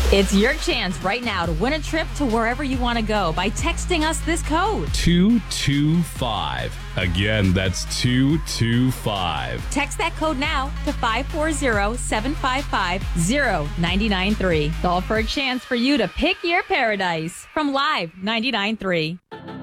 It's your chance right now to win a trip to wherever you want to go by texting us this code. 225. Again, that's 225. Text that code now to 540-755-0993. Call for a chance for you to pick your paradise from Live 99.3.